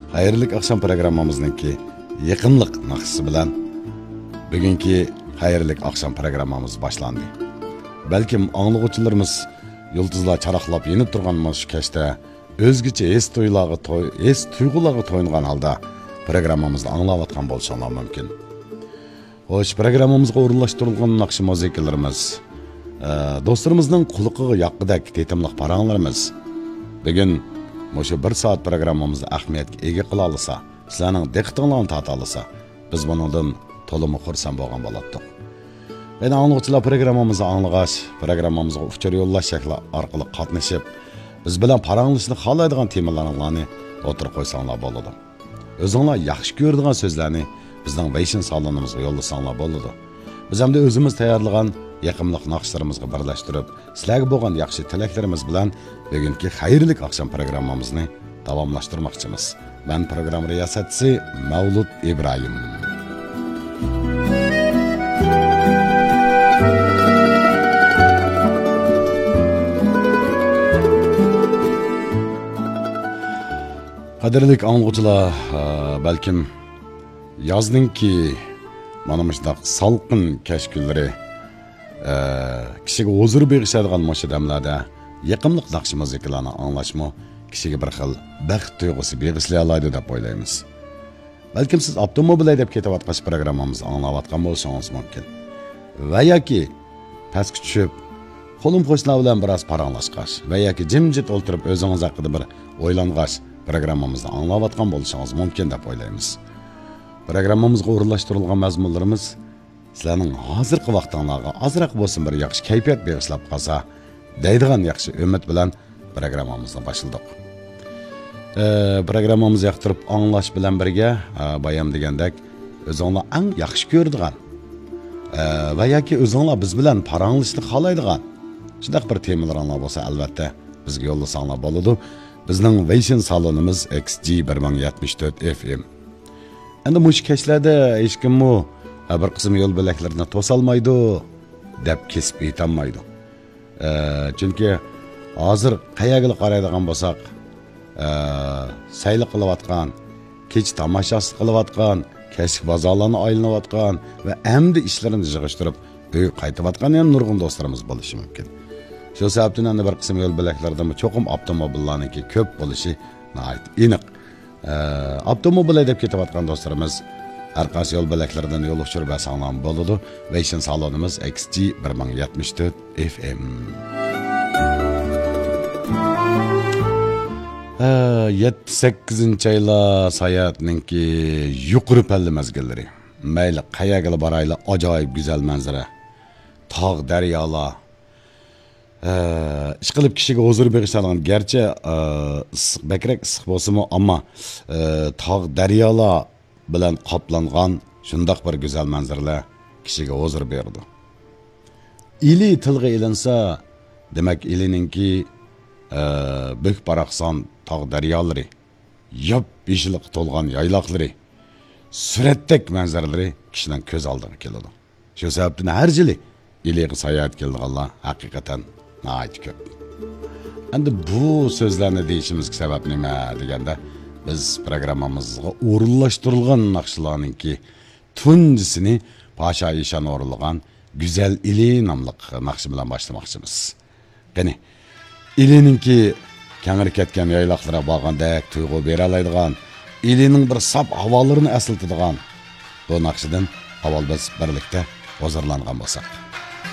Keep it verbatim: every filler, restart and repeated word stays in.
Hayırlık akşam programmamızdaki yakınlık nakısı bilen bugünkü hayırlık akşam programmamız başlandı. Belki anlıqçılarımız yıldızlar çaraqlap yenip turgan şu keşte özgüçe es toylağı toy, es tuygulağı toyungan halda programmamızda anlavatkan bolşanlar mümkün. Hoş programmamızga orunlaştırılgan nakşı muzikalarımız, e, dostlarımızın kuluqığı yaqqıdak tetimliq paranlarımız bugün Moşu bir saat programmamızda ahmiyetki ege qıla alırsa, sizlerinin diqqatinglarni tata alırsa, biz bunundan tolumu xursand bo'lgan bo'lardik. Ve anlıqçılar programmamızı anlığaş, programmamızga uçur yollaş şekli arqılı qatnashib, biz bilan paranglashni xohlaydigan temalarni o'tirib qo'ysanglar bo'ladi. O'zinglar yaxshi ko'radigan so'zlarni bizning Vayshin salonimizga yo'llasanglar bo'ladi. Biz hamda o'zimiz tayyorlagan yaqimliq naqshlarımızga birlashtirib, sizlarga bo'lgan yaxshi tilaklarimiz bilan bugungi xayrli akşam programmamizni davomlashtirmoqchimiz. Ben program riyosatchisi Mavlud Ibrohim. Qadrli anlıqçılar, balkim yozdingki mana shunday salqin kech kunlari kishiga huzur bag'ishlaydigan mana shu damlarda yoqimli naqsh muzikalarni anglashmi kishiga bir xil baxt tuyg'usi bag'ishlay oladi deb o'ylaymiz. Balkim siz avtomobil haydab ketayotgan programmamizni anglayotgan bo'lsangiz mumkin. Va yoki pastga tushib, qo'lim qo'shnilar bilan biroz paranglashqash va yoki jimjit o'tirib o'zingiz haqida bir o'ylang'ash programmamizni anglayotgan bo'lishingiz mumkin deb o'ylaymiz. Programmamızga o'rinlashtirilgan mazmunlarimiz sizlarning hozirgi vaqtingizga ozroq bo'lsin bir yaxshi kayfiyat bag'ishlab qolsa deydigan yaxshi umid bilan programmamizni boshladik. E, programmamizni yoqtirib anglash bilan birga bayam degandek o'zinglar eng yaxshi ko'radigan e, va yoki o'zinglar biz bilan paranglashni xohlaydigan shunday bir temalarlar bo'lsa albatta bizga yo'llasanglar bo'ladi. Bizning Vayshin salonimiz X G bir ming yetmish to'rt F M. Endi mush kechlarda hech kim mu bir qism yo'l bo'laklarini to'solmaydi deb kesib aytolmaydi. E, chunki hozir qayerga qaraydigan bo'lsak, e, sayli qilayotgan, kech tomoshasi qilayotgan, kechki bozorlarni aylanayotgan va endi ishlarini yig'ishtirib uy qaytayotgan ham nurg'un do'stlarimiz bo'lishi mumkin. Shu sababdan endi bir qism yo'l bo'laklaridagi cho'qim avtomobillarniki ko'p bo'lishi aniq. Ee, avtomobil haydab ketayotgan do'stlarimiz har qaysi yo'l bo'laklaridan yo'l uçurib sog'lom bo'ladi. Vayshin salonimiz X G bir ming yetmish to'rt F M. yetti sakkizinchi aylar sayohatninki yuqori palla mezgillari. Mayli qayerga borayli ajoyib go'zal manzara. Tog' daryolar. ish qilib kishiga huzur bag'ishlaydigan garchi issiq bakrak issiq bo'lsa-mu, ammo tog' daryolar bilan qoplangan shundoq bir go'zal manzaralar kishiga huzur berdi. Ili tilga ilinsa, demak ilininki bek baraqson tog' daryolari, yop yeshillik to'lgan yayloqlari, suratdek manzaralari kishining ko'z oldiga keladi. Shu sababdan har yili iliga sayohat qilganlar haqiqatan nəhayət köp. Endi bu sözlərni deyişimizki səbəb nima deganda biz programmamızga o'rinlashtirilgan naqshlarninki tunjisini Paşa İşan o'rinlagan Güzel İli nomli naqshi bilan boshlamoqchimiz. Qani ilininki kengir ketgan yayloqlarga borgandek tuyg'u bera oladigan, ilining bir sap havolarini eslatadigan bu naqshidan avval biz birlikda hozirlangan bo'lsak.